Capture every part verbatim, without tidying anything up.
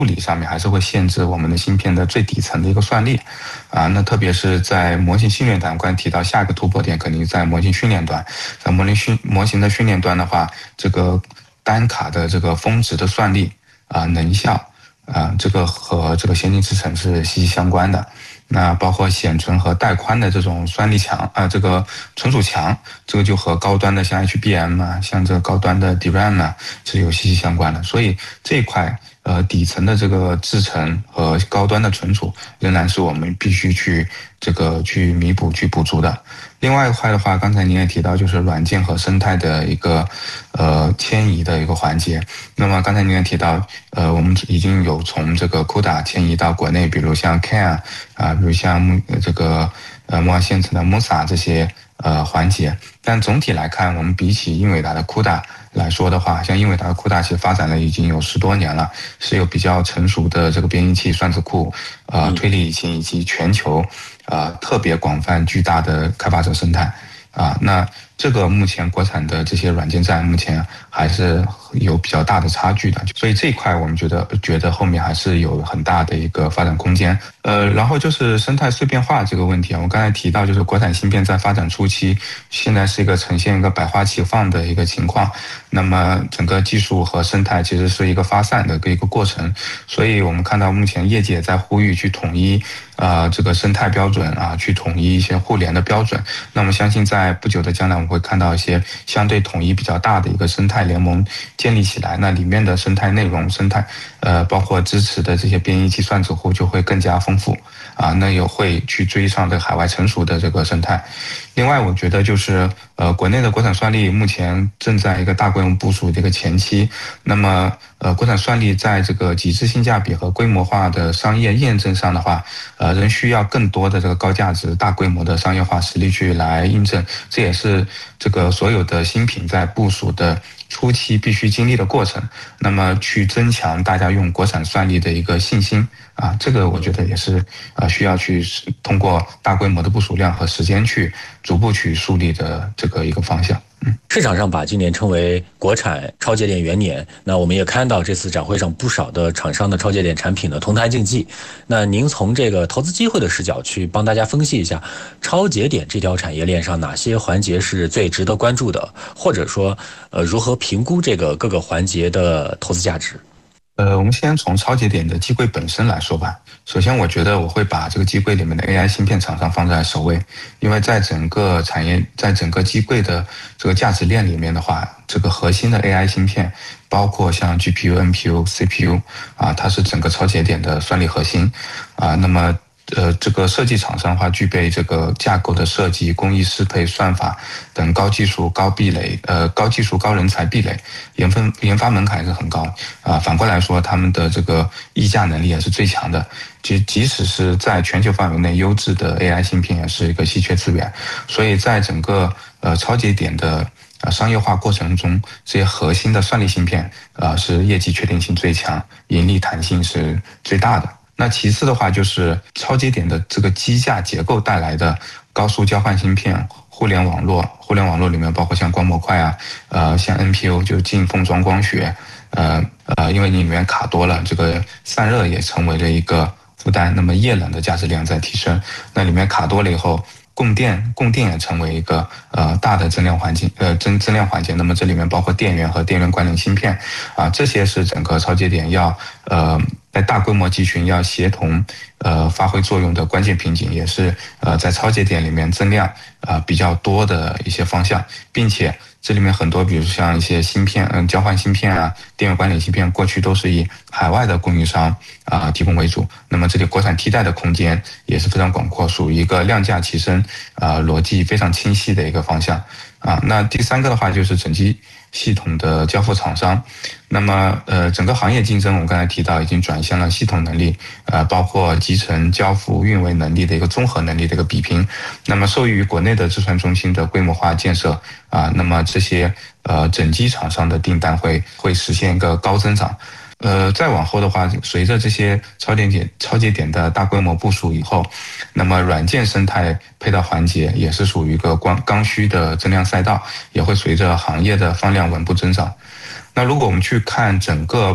物理上面还是会限制我们的芯片的最底层的一个算力，啊，那特别是在模型训练端，刚才提到下一个突破点肯定在模型训练端，在模型训模型的训练端的话，这个单卡的这个峰值的算力啊、能效啊，这个和这个先进制程是息息相关的。那包括显存和带宽的这种算力强啊，这个存储强，这个就和高端的像 H B M 啊，像这个高端的 D RAM 啊是有息息相关的。所以这一块呃底层的这个制程和高端的存储仍然是我们必须去这个去弥补去补足的。另外一块的话，刚才您也提到，就是软件和生态的一个呃迁移的一个环节。那么刚才您也提到，呃，我们已经有从这个 C U D A 迁移到国内，比如像 C A N 啊，比如像这个呃摩尔线程的 M U S A 这些呃环节。但总体来看，我们比起英伟达的 C U D A 来说的话，像英伟达的 C U D A 其实发展了已经有十多年了，是有比较成熟的这个编译器、算子库、呃推理引擎以及全球呃特别广泛巨大的开发者生态啊。那这个目前国产的这些软件站目前还是有比较大的差距的，所以这一块我们觉得觉得后面还是有很大的一个发展空间。呃，然后就是生态碎片化这个问题啊，我刚才提到就是国产芯片在发展初期，现在是一个呈现一个百花齐放的一个情况，那么整个技术和生态其实是一个发散的一个过程，所以我们看到目前业界在呼吁去统一呃这个生态标准啊，去统一一些互联的标准。那么相信在不久的将来，我们会看到一些相对统一比较大的一个生态联盟建立起来，那里面的生态内容、生态呃包括支持的这些编译器、算子库就会更加丰富啊，那也会去追上这个海外成熟的这个生态。另外，我觉得就是呃，国内的国产算力目前正在一个大规模部署的一个前期。那么呃，国产算力在这个极致性价比和规模化的商业验证上的话，呃，仍需要更多的这个高价值、大规模的商业化实力去来印证。这也是这个所有的新品在部署的初期必须经历的过程。那么去增强大家用国产算力的一个信心啊，这个我觉得也是呃需要去通过大规模的部署量和时间去逐步去树立的这个一个方向。嗯， 市场上把今年称为国产超节点元年，那我们也看到这次展会上不少的厂商的超节点产品的同台竞技。那您从这个投资机会的视角去帮大家分析一下超节点这条产业链上哪些环节是最值得关注的，或者说呃如何评估这个各个环节的投资价值？ 呃，我们先从超节点的机柜本身来说吧。首先，我觉得我会把这个机柜里面的 A I 芯片厂商放在首位，因为在整个产业，在整个机柜的这个价值链里面的话，这个核心的 A I 芯片，包括像 G P U、N P U、C P U 啊，它是整个超节点的算力核心啊。那么呃，这个设计厂商的话，具备这个架构的设计、工艺适配、算法等高技术、高壁垒、呃高技术、高人才壁垒，研分研发门槛也是很高啊。反过来说，他们的这个议价能力也是最强的。即即使是在全球范围内，优质的 A I 芯片也是一个稀缺资源。所以在整个呃超节点的呃商业化过程中，这些核心的算力芯片啊、呃、是业绩确定性最强，盈利弹性是最大的。那其次的话，就是超节点的这个机架结构带来的高速交换芯片、互联网络，互联网络里面包括像光模块啊，呃，像 N P U 就近封装光学，呃呃，因为你里面卡多了，这个散热也成为了一个负担，那么液冷的价值链在提升，那里面卡多了以后，供电供电也成为一个呃大的增量环境，呃增增量环节。那么这里面包括电源和电源关联芯片啊，这些是整个超节点要呃在大规模集群要协同呃发挥作用的关键瓶颈，也是呃在超节点里面增量啊、呃、比较多的一些方向，并且这里面很多，比如像一些芯片，嗯，交换芯片啊，电源管理芯片，过去都是以海外的供应商啊、呃、提供为主。那么这里国产替代的空间也是非常广阔，属于一个量价齐升啊、呃、逻辑非常清晰的一个方向啊。那第三个的话就是整机系统的交付厂商。那么呃整个行业竞争，我们刚才提到已经转向了系统能力，呃包括集成、交付、运维能力的一个综合能力的一个比拼。那么受益于国内的制算中心的规模化建设啊，那么这些呃整机厂商的订单会会实现一个高增长。呃，再往后的话，随着这些超节点、超节点的大规模部署以后，那么软件生态配套环节也是属于一个刚刚需的增量赛道，也会随着行业的放量稳步增长。那如果我们去看整个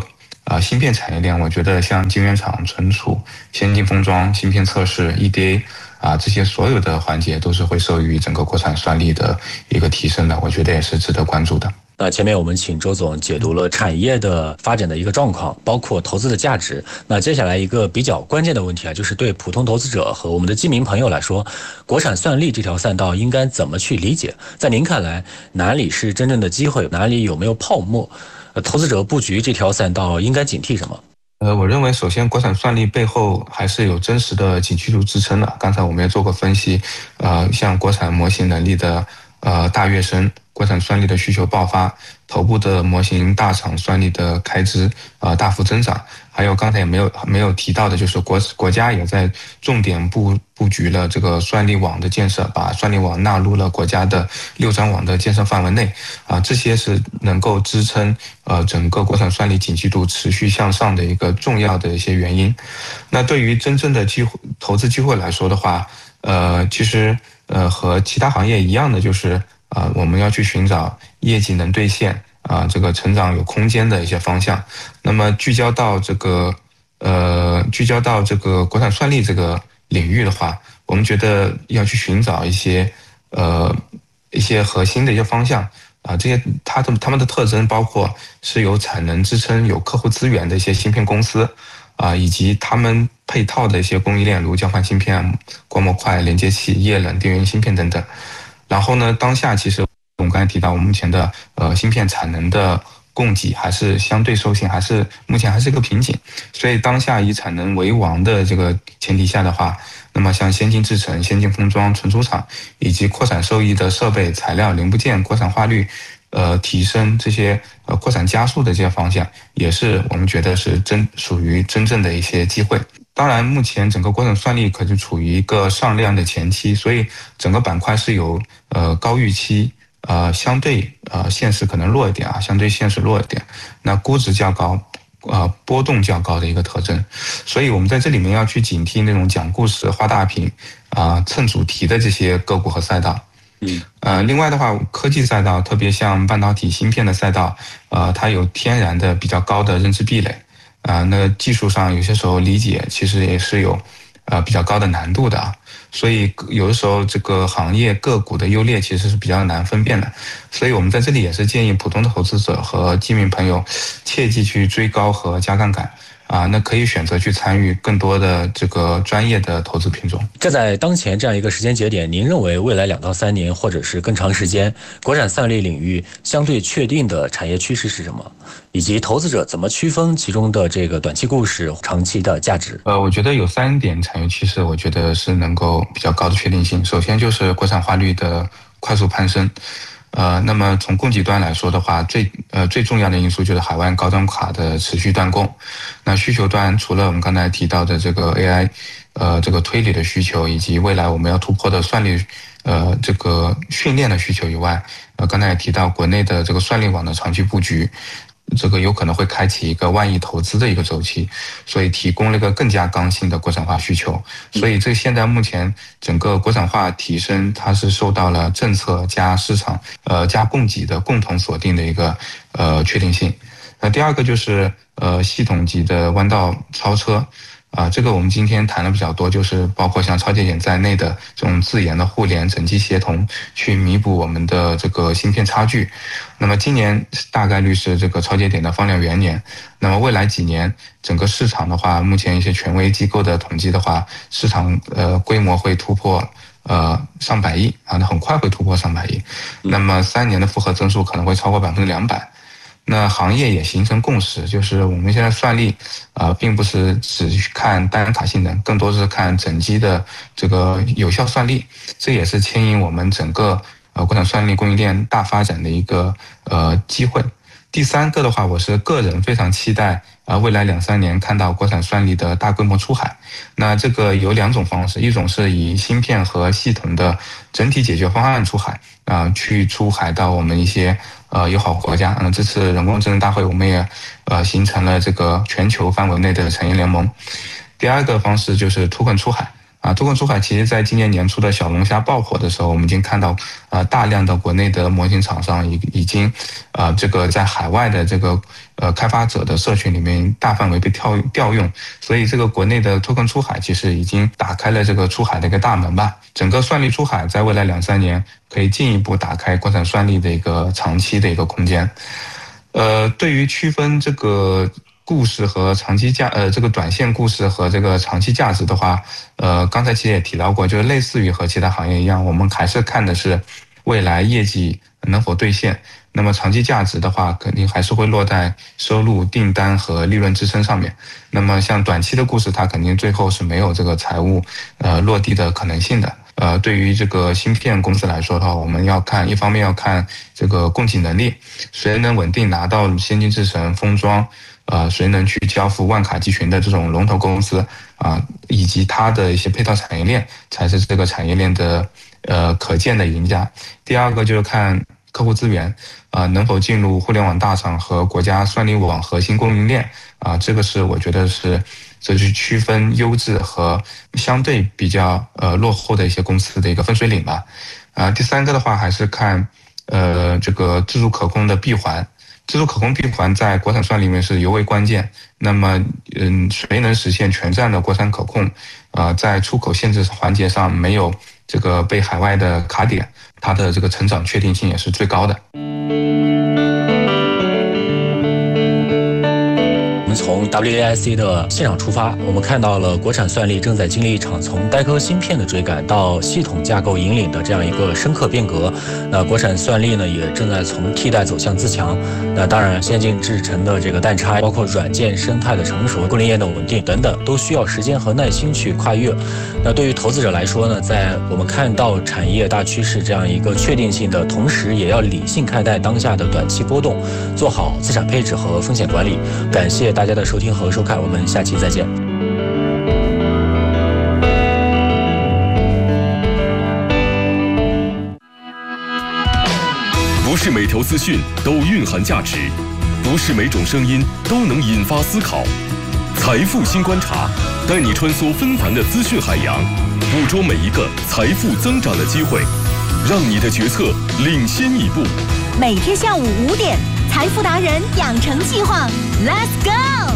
呃芯片产业链，我觉得像晶圆厂、存储、先进封装、芯片测试、E D A 啊这些所有的环节都是会受益于整个国产算力的一个提升的，我觉得也是值得关注的。 那前面我们请周总解读了产业的发展的一个状况，包括投资的价值。那接下来一个比较关键的问题啊，就是对普通投资者和我们的基民朋友来说，国产算力这条赛道应该怎么去理解？在您看来，哪里是真正的机会，哪里有没有泡沫？呃，投资者布局这条赛道应该警惕什么？ 呃，我认为首先国产算力背后还是有真实的景气度支撑的。刚才我们也做过分析，呃，像国产模型能力的呃大跃升，国产算力的需求爆发，头部的模型大厂算力的开支呃大幅增长，还有刚才也没有没有提到的，就是国国家也在重点布布局了这个算力网的建设，把算力网纳入了国家的六张网的建设范围内啊，这些是能够支撑呃整个国产算力景气度持续向上的一个重要的一些原因。那对于真正的机会投资机会来说的话，呃，其实呃和其他行业一样的，就是啊、呃、我们要去寻找业绩能兑现啊、呃、这个成长有空间的一些方向。那么聚焦到这个呃聚焦到这个国产算力这个领域的话，我们觉得要去寻找一些呃一些核心的一些方向啊，这些它的它们的特征包括是有产能支撑、有客户资源的一些芯片公司啊，以及他们配套的一些供应链，如交换芯片、光模块、连接器、液冷、电源芯片等等。然后呢，当下其实我们刚才提到，我们目前的呃芯片产能的供给还是相对受限，还是目前还是一个瓶颈。所以当下以产能为王的这个前提下的话，那么像先进制程、先进封装、存储厂以及扩产受益的设备、材料、零部件国产化率，呃提升这些呃扩产加速的这些方向，也是我们觉得是真属于真正的一些机会。当然，目前整个国产算力可是处于一个上量的前期，所以整个板块是有呃高预期，呃相对呃现实可能弱一点啊，相对现实弱一点，那估值较高。呃，波动较高的一个特征，所以我们在这里面要去警惕那种讲故事、画大饼啊、呃、蹭主题的这些个股和赛道。 嗯， 呃，另外的话，科技赛道，特别像半导体芯片的赛道，呃，它有天然的比较高的认知壁垒，啊、呃，那技术上有些时候理解其实也是有呃比较高的难度的啊。所以有的时候这个行业个股的优劣其实是比较难分辨的，所以我们在这里也是建议普通的投资者和基民朋友切记去追高和加杠杆啊，那可以选择去参与更多的这个专业的投资品种。 站在当前这样一个时间节点，您认为未来两到三年或者是更长时间，国产算力领域相对确定的产业趋势是什么？以及投资者怎么区分其中的这个短期故事、长期的价值？ 呃，我觉得有三点产业趋势，我觉得是能够比较高的确定性。首先就是国产化率的快速攀升。呃，那么从供给端来说的话，最呃最重要的因素就是海外高端卡的持续断供。那需求端除了我们刚才提到的这个 A I， 呃这个推理的需求，以及未来我们要突破的算力呃这个训练的需求以外，呃刚才也提到国内的这个算力网的长期布局。这个有可能会开启一个万亿投资的一个周期，所以提供了一个更加刚性的国产化需求。所以这现在目前整个国产化提升，它是受到了政策加市场呃加供给的共同锁定的一个呃确定性。那第二个就是呃系统级的弯道超车。啊，这个我们今天谈的比较多，就是包括像超节点在内的这种自研的互联、整机协同，去弥补我们的这个芯片差距。那么今年大概率是这个超节点的放量元年。那么未来几年，整个市场的话，目前一些权威机构的统计的话，市场呃规模会突破呃上百亿啊，那很快会突破上百亿。那么三年的复合增速可能会超过百分之两百。那行业也形成共识，就是我们现在算力，啊、呃，并不是只看单卡性能，更多是看整机的这个有效算力，这也是牵引我们整个呃国产算力供应链大发展的一个呃机会。第三个的话，我是个人非常期待啊、呃，未来两三年看到国产算力的大规模出海。那这个有两种方式，一种是以芯片和系统的整体解决方案出海啊、呃，去出海到我们一些。呃，友好国家，嗯，这次人工智能大会，我们也呃形成了这个全球范围内的产业联盟。第二个方式就是脱困出海啊，脱困出海其实在今年年初的小龙虾爆火的时候，我们已经看到呃大量的国内的模型厂商已已经呃这个在海外的这个呃开发者的社群里面大范围被调调用，所以这个国内的脱困出海其实已经打开了这个出海的一个大门吧。整个算力出海在未来两三年可以进一步打开国产算力的一个长期的一个空间。呃，对于区分这个故事和长期价，呃，这个短线故事和这个长期价值的话，呃，刚才其实也提到过，就是类似于和其他行业一样，我们还是看的是未来业绩能否兑现。那么长期价值的话，肯定还是会落在收入、订单和利润支撑上面。那么像短期的故事，它肯定最后是没有这个财务呃落地的可能性的。呃，对于这个芯片公司来说的话，我们要看，一方面要看这个供给能力，谁能稳定拿到先进制程、封装。呃，谁能去交付万卡集群的这种龙头公司啊、呃，以及它的一些配套产业链，才是这个产业链的呃可见的赢家。第二个就是看客户资源啊、呃，能否进入互联网大厂和国家算力网核心供应链啊、呃，这个是我觉得是这是区分优质和相对比较呃落后的一些公司的一个分水岭吧。啊、呃，第三个的话还是看呃这个自主可控的闭环。自主可控闭环在国产算里面是尤为关键。那么，嗯，谁能实现全站的国产可控？呃，在出口限制环节上没有这个被海外的卡点，它的这个成长确定性也是最高的。 从 W A I C 的现场出发，我们看到了国产算力正在经历一场从单颗芯片的追赶到系统架构引领的这样一个深刻变革。那国产算力呢，也正在从替代走向自强。那当然，先进制程的这个淡差，包括软件生态的成熟、供应链的稳定等等，都需要时间和耐心去跨越。那对于投资者来说呢，在我们看到产业大趋势这样一个确定性的同时，也要理性看待当下的短期波动，做好资产配置和风险管理。感谢大家的收听和收看，我们下期再见。 不是每条资讯都蕴含价值，不是每种声音都能引发思考。财富新观察，带你穿梭纷繁的资讯海洋，捕捉每一个财富增长的机会，让你的决策领先一步。 每天下午五点，财富达人养成计划 ，Let's go！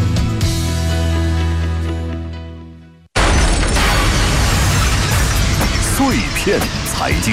碎片财经。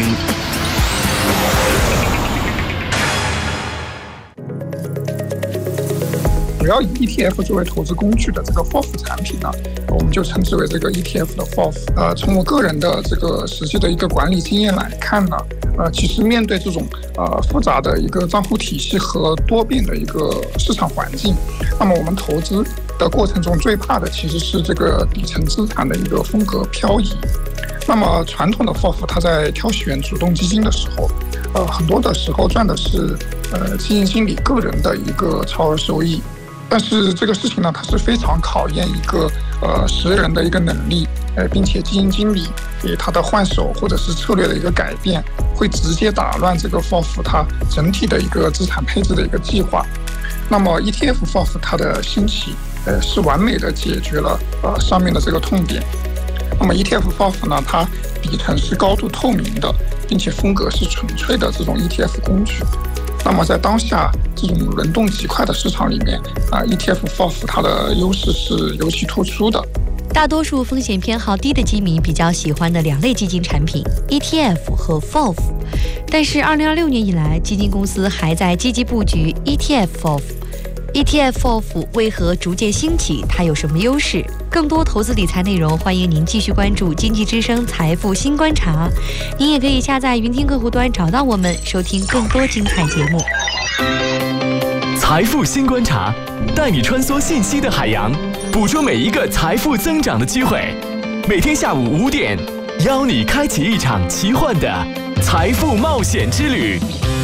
主要以 E T F 作为投资工具的这个 F O F 产品呢，我们就称之为这个 E T F 的 F O F。呃，从我个人的这个实际的一个管理经验来看呢，呃，其实面对这种呃复杂的一个账户体系和多变的一个市场环境，那么我们投资的过程中最怕的其实是这个底层资产的一个风格漂移。那么传统的 F O F 它在挑选主动基金的时候，呃，很多的时候赚的是呃基金经理个人的一个超额收益。但是这个事情呢，它是非常考验一个呃识人的一个能力，呃，并且基金经理给他的换手或者是策略的一个改变，会直接打乱这个 F O F 它整体的一个资产配置的一个计划。那么 E T F F O F 它的兴起，呃，是完美的解决了呃上面的这个痛点。那么 E T F F O F 呢，它底层是高度透明的，并且风格是纯粹的这种 E T F 工具。那么在当下这种轮动极快的市场里面啊 ，E T F F O F 它的优势是尤其突出的。 大多数风险偏好低的基民比较喜欢的两类基金产品 E T F 和 F O F。但是二零二六年以来，基金公司还在积极布局 E T F F O F。E T F F O F 为何逐渐兴起？它有什么优势？更多投资理财内容，欢迎您继续关注经济之声财富新观察。您也可以下载云听客户端找到我们，收听更多精彩节目。 财富新观察，带你穿梭信息的海洋，捕捉每一个财富增长的机会。每天下午五点，邀你开启一场奇幻的财富冒险之旅。